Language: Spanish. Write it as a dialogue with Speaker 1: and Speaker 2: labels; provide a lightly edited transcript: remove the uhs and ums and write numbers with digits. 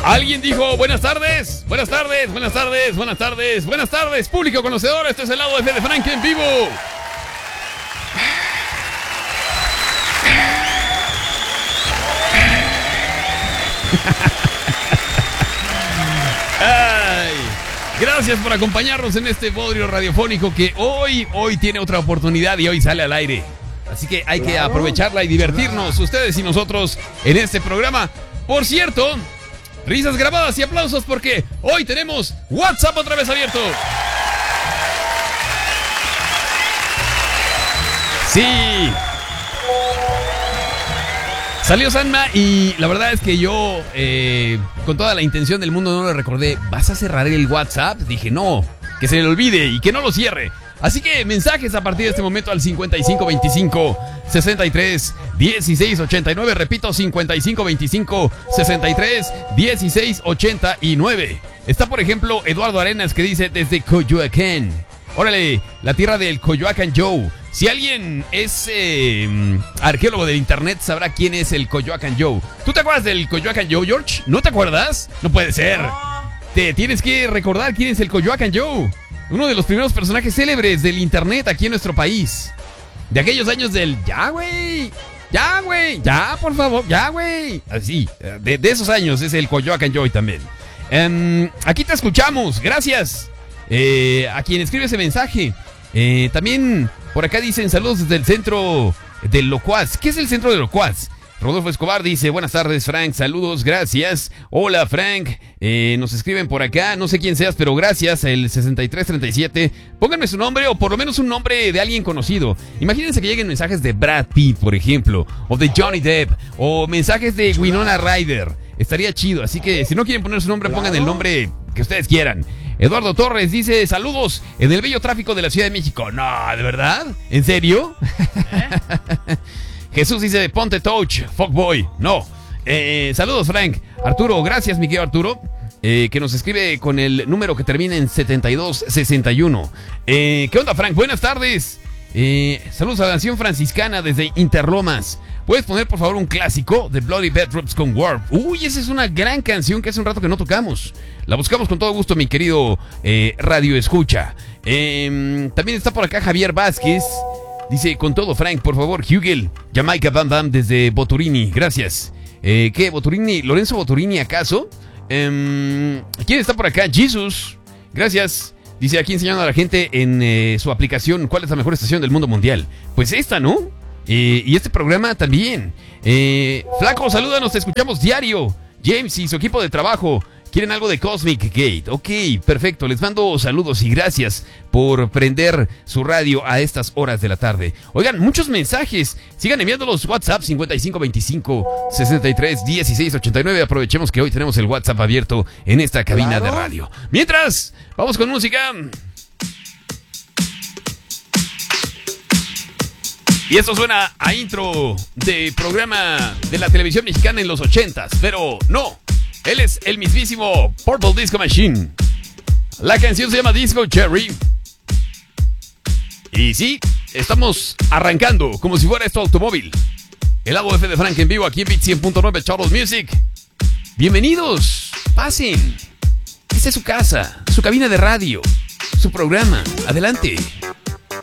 Speaker 1: Alguien dijo buenas tardes, buenas tardes, buenas tardes, buenas tardes, buenas tardes, público conocedor. Este es el lado F de Frank en vivo. Ay, gracias por acompañarnos en este bodrio radiofónico que hoy tiene otra oportunidad y hoy sale al aire. Así que hay que aprovecharla y divertirnos ustedes y nosotros en este programa. Por cierto, risas grabadas y aplausos porque hoy tenemos WhatsApp otra vez abierto. Sí. Salió Sanma y la verdad es que yo, con toda la intención del mundo, no le recordé. ¿Vas a cerrar el WhatsApp? Dije, no, que se le olvide y que no lo cierre. Así que mensajes a partir de este momento al 5525 63 16 89. Repito, 5525 63 16 89. Está, por ejemplo, Eduardo Arenas que dice desde Coyoacán. Órale, la tierra del Coyoacán Joe. Si alguien es arqueólogo del internet, sabrá quién es el Coyoacán Joe. ¿Tú te acuerdas del Coyoacán Joe, George? ¿No te acuerdas? No puede ser. Te tienes que recordar quién es el Coyoacán Joe. Uno de los primeros personajes célebres del internet aquí en nuestro país. De aquellos años del ya, güey. Ya, güey. Ya, por favor. Ya, güey. Así. De esos años es el Coyoacán Joe también. Aquí te escuchamos. Gracias. A quien escribe ese mensaje. También por acá dicen saludos desde el centro del Locuaz. ¿Qué es el centro de Locuaz? Rodolfo Escobar dice, buenas tardes, Frank, saludos, gracias. Hola, Frank, nos escriben por acá, no sé quién seas, pero gracias, el 6337. Pónganme su nombre o por lo menos un nombre de alguien conocido. Imagínense que lleguen mensajes de Brad Pitt, por ejemplo, o de Johnny Depp, o mensajes de Winona Ryder. Estaría chido, así que si no quieren poner su nombre, pongan el nombre que ustedes quieran. Eduardo Torres dice, saludos en el bello tráfico de la Ciudad de México. No, ¿de verdad? ¿En serio? Jesús dice, ponte touch, fuckboy. No. Saludos, Frank. Arturo, gracias, mi querido Arturo. Que nos escribe con el número que termina en 7261. ¿Qué onda, Frank? Buenas tardes. Saludos a la Nación Franciscana desde Interlomas. ¿Puedes poner, por favor, un clásico de Bloody Bedrooms con Warp? Uy, esa es una gran canción que hace un rato que no tocamos. La buscamos con todo gusto, mi querido Radio Escucha. También está por acá Javier Vázquez. Dice, con todo, Frank, por favor, Hugel, Jamaica Bam Bam desde Boturini, gracias. ¿Qué? ¿Boturini? ¿Lorenzo Boturini, acaso? ¿Quién está por acá? Jesus, gracias. Dice, aquí enseñando a la gente en su aplicación cuál es la mejor estación del mundo mundial. Pues esta, ¿no? Y este programa también. Flaco, salúdanos, te escuchamos diario. James y su equipo de trabajo quieren algo de Cosmic Gate. Ok, perfecto, les mando saludos y gracias por prender su radio a estas horas de la tarde. Oigan, muchos mensajes, sigan enviando los WhatsApp 5525 63 16 89. Aprovechemos que hoy tenemos el WhatsApp abierto en esta cabina de radio. Mientras, vamos con música. Y esto suena a intro de programa de la televisión mexicana en los 80s, pero no. Él es el mismísimo Purple Disco Machine. La canción se llama Disco Cherry. Y sí, estamos arrancando como si fuera esto automóvil. El lado F de Frank en vivo aquí en Beat 100.9 Charles Music. Bienvenidos, pasen. Esta es su casa, su cabina de radio, su programa. Adelante.